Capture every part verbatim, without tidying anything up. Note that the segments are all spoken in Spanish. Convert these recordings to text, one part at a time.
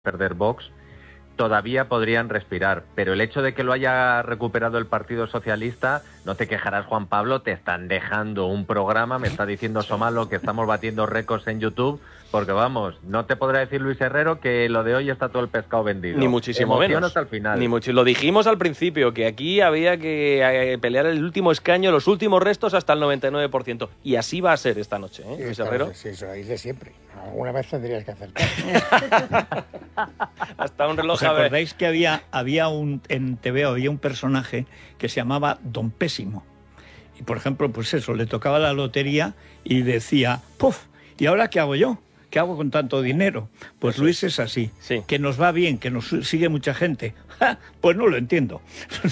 perder Vox, todavía podrían respirar, pero el hecho de que lo haya recuperado el Partido Socialista, no te quejarás, Juan Pablo, te están dejando un programa, me está diciendo Somalo que estamos batiendo récords en YouTube, porque vamos, no te podrá decir Luis Herrero que lo de hoy está todo el pescado vendido. Ni muchísimo Emoción menos. hasta el final. Ni mucho. Lo dijimos al principio, que aquí había que eh, pelear el último escaño, los últimos restos hasta el noventa y nueve por ciento. Y así va a ser esta noche, ¿eh, Sí, Luis estamos- Herrero? Sí, eso lo dice siempre. Alguna vez tendrías que acertar. Hasta un reloj ¿Os a ver. acordáis que había, había un, en T V había un personaje que se llamaba Don Pésimo? Y, por ejemplo, pues eso, le tocaba la lotería y decía, ¡puf! ¿Y ahora qué hago yo? ¿Qué hago con tanto dinero? Pues Eso Luis es así, Sí. que nos va bien, que nos sigue mucha gente. ¡Ja! Pues no lo entiendo.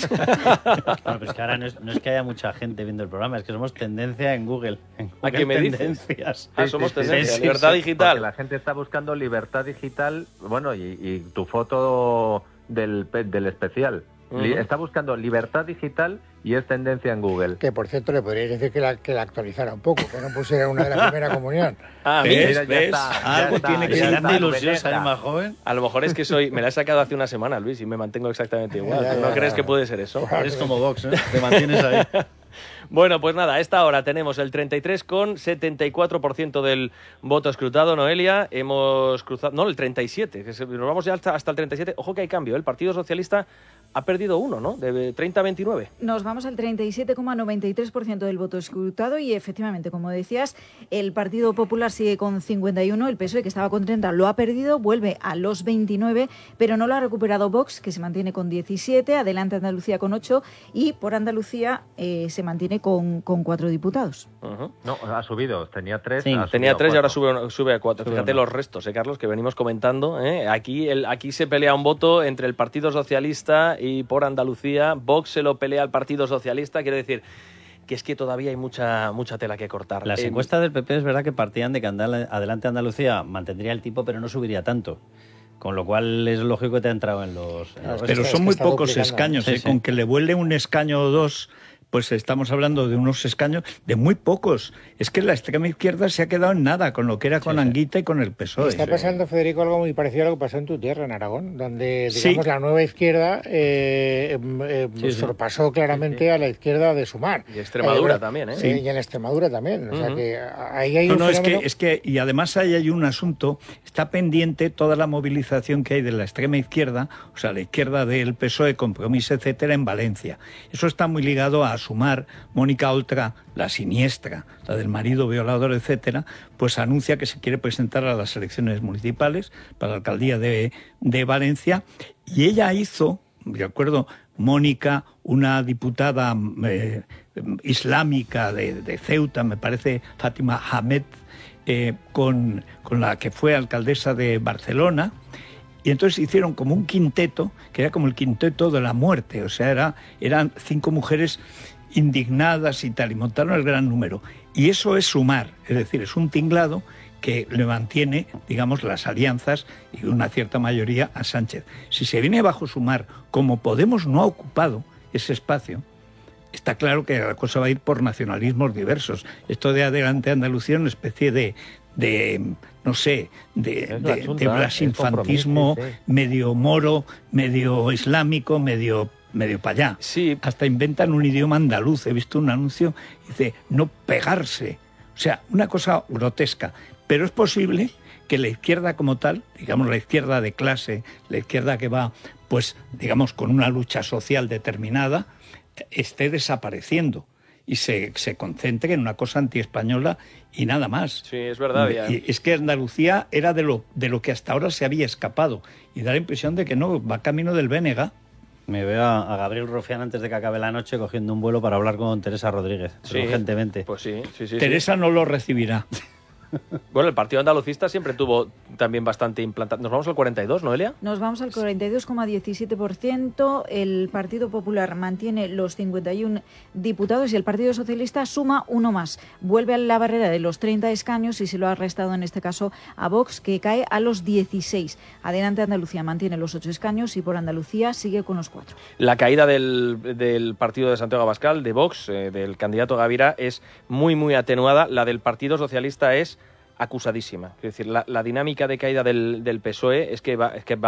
Bueno, pues que ahora no es, no es que haya mucha gente viendo el programa, es que somos tendencia en Google. En ¿A Google qué me dices? Tendencias. Ah, Sí, somos sí, sí, tendencia, sí, libertad sí, digital. Porque la gente está buscando libertad digital, bueno, y, y tu foto del, pe- del especial. Li- Ujú. Está buscando libertad digital y es tendencia en Google. Que, por cierto, le podríais decir que la, que la actualizara un poco, que no pusiera una de la primera comunión. Ah, a mí, ¿Ves? Mira, ya ¿Ves? está, ya Algo está, tiene que ya Si ser está, tanta ilusión Veneza. salir más joven. a lo mejor es que soy, me la he sacado hace una semana, Luis, y me mantengo exactamente igual. Ya, ya, ¿No ya, crees ya. que puede ser eso? Eres como Vox, ¿eh? Te mantienes ahí. Bueno, pues nada, a esta hora tenemos el treinta y tres coma setenta y cuatro por ciento del voto escrutado, Noelia. Hemos cruzado, no, el treinta y siete, que se- nos vamos ya hasta, hasta el treinta y siete. Ojo que hay cambio, ¿eh? El Partido Socialista ha perdido uno, ¿no? De treinta a veintinueve. Nos vamos al treinta y siete coma noventa y tres por ciento del voto escrutado y efectivamente, como decías, el Partido Popular sigue con cincuenta y uno, el P S O E, que estaba con treinta, lo ha perdido, vuelve a los veintinueve, pero no lo ha recuperado Vox, que se mantiene con diecisiete, Adelante Andalucía con ocho y por Andalucía eh, se mantiene con, con cuatro diputados. Ujú. No, ha subido, tenía tres. Sí, ha Tenía subido a tres y ahora cuatro. sube, sube a cuatro. Sube Fíjate uno. los restos, ¿eh, Carlos? Que venimos comentando. ¿eh? Aquí, el, aquí se pelea un voto entre el Partido Socialista y por Andalucía. Vox se lo pelea al Partido Socialista. Quiere decir que es que todavía hay mucha, mucha tela que cortar. Las Eh, encuestas del P P es verdad que partían de que Andal- Adelante Andalucía mantendría el tipo, pero no subiría tanto. Con lo cual es lógico que te ha entrado en los... en Claro, los es que Pero está- son es que muy está pocos duplicando. escaños, Sí, ¿eh? sí. Con que le vuele un escaño o dos, pues estamos hablando de unos escaños de muy pocos. Es que la extrema izquierda se ha quedado en nada con lo que era con sí. Anguita y con el P S O E. Está pasando, Federico, algo muy parecido a lo que pasó en tu tierra, en Aragón, donde, Sí. digamos, la nueva izquierda eh, em, eh, Sí, sí. sorpasó claramente a la izquierda de Sumar. Y Extremadura Eh, también, ¿eh? Sí, y en Extremadura también. O sea Ujú. que ahí hay No, un no, es que, fenómeno- es que, y además ahí hay un asunto, está pendiente toda la movilización que hay de la extrema izquierda, o sea, la izquierda del P S O E, Compromís, etcétera, en Valencia. Eso está muy ligado a Sumar. Mónica Oltra, la siniestra, la del marido violador, etcétera, pues anuncia que se quiere presentar a las elecciones municipales para la alcaldía de, de Valencia, y ella hizo, de acuerdo, Mónica, una diputada eh, islámica de, de Ceuta, me parece, Fátima Hamed, eh, con, con la que fue alcaldesa de Barcelona, y entonces hicieron como un quinteto, que era como el quinteto de la muerte, o sea, era, eran cinco mujeres indignadas y tal, y montaron el gran número. Y eso es Sumar, es decir, es un tinglado que le mantiene, digamos, las alianzas y una cierta mayoría a Sánchez. Si se viene bajo Sumar, como Podemos no ha ocupado ese espacio, está claro que la cosa va a ir por nacionalismos diversos. Esto de Adelante Andalucía es una especie de, de no sé, de, Es la de, chunta, de es blasinfantismo compromiso, sí. medio moro, medio islámico, medio medio para allá. Sí. Hasta inventan un idioma andaluz. He visto un anuncio, dice, no pegarse. O sea, una cosa grotesca. Pero es posible que la izquierda como tal, digamos la izquierda de clase, la izquierda que va, pues, digamos, con una lucha social determinada, esté desapareciendo y se, se concentre en una cosa antiespañola y nada más. Sí, es verdad. Ya. Y es que Andalucía era de lo, de lo que hasta ahora se había escapado. Y da la impresión de que no, va camino del Bénega. Me veo a, a Gabriel Rufián antes de que acabe la noche cogiendo un vuelo para hablar con Teresa Rodríguez, Sí, urgentemente. Pues sí, sí, sí. sí. Teresa no lo recibirá. Bueno, el Partido Andalucista siempre tuvo también bastante implantado. Nos vamos al cuarenta y dos, ¿Noelia? Nos vamos al cuarenta y dos coma diecisiete por ciento. El Partido Popular mantiene los cincuenta y uno diputados y el Partido Socialista suma uno más. Vuelve a la barrera de los treinta escaños y se lo ha restado en este caso a Vox, que cae a los dieciséis. Adelante Andalucía mantiene los ocho escaños y por Andalucía sigue con los cuatro. La caída del, del partido de Santiago Abascal, de Vox, eh, del candidato Gavira, es muy, muy atenuada. La del Partido Socialista es acusadísima. Es decir, la, la dinámica de caída del, del P S O E es que va, es que va